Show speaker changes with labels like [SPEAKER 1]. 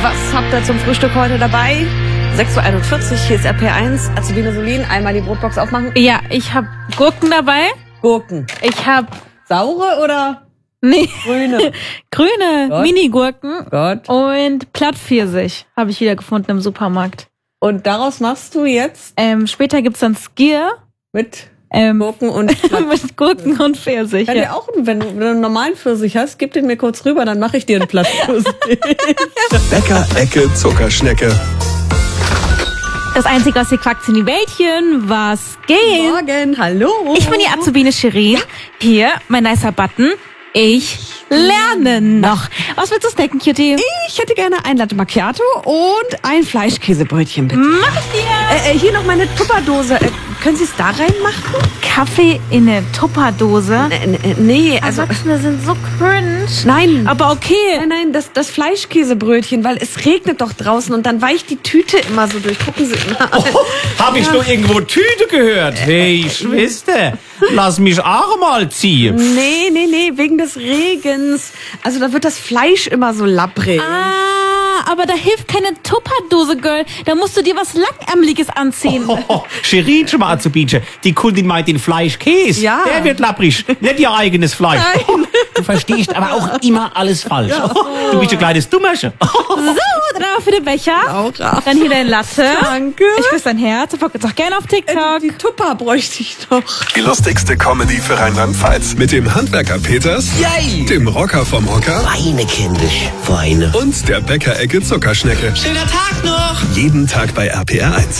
[SPEAKER 1] Was habt ihr zum Frühstück heute dabei? 6.41 Uhr, hier ist RP1. Azubine Solin, einmal die Brotbox aufmachen.
[SPEAKER 2] Ja, ich habe Gurken dabei.
[SPEAKER 1] Gurken.
[SPEAKER 2] Ich habe...
[SPEAKER 1] Saure oder?
[SPEAKER 2] Nee.
[SPEAKER 1] Grüne.
[SPEAKER 2] Grüne
[SPEAKER 1] Gott.
[SPEAKER 2] Mini-Gurken.
[SPEAKER 1] Gott.
[SPEAKER 2] Und Plattpfirsich habe ich wieder gefunden im Supermarkt.
[SPEAKER 1] Und daraus machst du jetzt
[SPEAKER 2] Später gibt's dann Skier.
[SPEAKER 1] mit
[SPEAKER 2] Gurken
[SPEAKER 1] und
[SPEAKER 2] mit Gurken und Pfirsich.
[SPEAKER 1] Kann dir auch, wenn du einen normalen Pfirsich hast, gib den mir kurz rüber, dann mache ich dir einen Plattpfirsich.
[SPEAKER 3] Bäcker-Ecke Zuckerschnecke.
[SPEAKER 2] Das Einzige, was hier quackt, sind die Wäldchen. Was geht?
[SPEAKER 1] Morgen, hallo.
[SPEAKER 2] Ich bin die Azubine Shirin. Hier, mein nicer Button. Ich lerne noch. Was willst du snacken, Cutie?
[SPEAKER 1] Ich hätte gerne ein Latte Macchiato und ein Fleischkäsebrötchen, bitte.
[SPEAKER 2] Mach ich dir.
[SPEAKER 1] Hier noch meine Tupperdose. Können Sie es da reinmachen?
[SPEAKER 2] Kaffee in eine Tupperdose.
[SPEAKER 1] Nee, also...
[SPEAKER 2] Erwachsene sind so cringe.
[SPEAKER 1] Nein.
[SPEAKER 2] Aber okay.
[SPEAKER 1] Nein, das Fleischkäsebrötchen, weil es regnet doch draußen und dann weicht die Tüte immer so durch. Gucken Sie mal.
[SPEAKER 4] Hab ich nur irgendwo Tüte gehört? Hey, Schwester, lass mich auch mal ziehen.
[SPEAKER 1] Nee, wegen des Regens. Also da wird das Fleisch immer so labbrig.
[SPEAKER 2] Aber da hilft keine Tupperdose, Girl. Da musst du dir was Langärmeliges anziehen.
[SPEAKER 4] Shirin, schon mal Azubinche. Die Kundin meint den Fleischkäse.
[SPEAKER 1] Ja.
[SPEAKER 4] Der wird lapprig, nicht ihr eigenes Fleisch.
[SPEAKER 1] Nein.
[SPEAKER 4] Du verstehst aber auch immer alles falsch. Du bist ein kleines Dummersche.
[SPEAKER 2] So, dann auch für den Becher.
[SPEAKER 1] Laura.
[SPEAKER 2] Dann hier dein Latte.
[SPEAKER 1] Danke.
[SPEAKER 2] Ich küsse dein Herz. Folgt uns auch gerne auf TikTok.
[SPEAKER 1] Die Tupper bräuchte ich doch.
[SPEAKER 3] Die lustigste Comedy für Rheinland-Pfalz. Mit dem Handwerker Peters,
[SPEAKER 5] Yay!
[SPEAKER 3] dem Rocker vom Hocker
[SPEAKER 5] Weine, kindisch, weine.
[SPEAKER 3] und der Bäcker-Ecke Zuckerschnecke.
[SPEAKER 5] Schöner Tag noch!
[SPEAKER 3] Jeden Tag bei RPR1.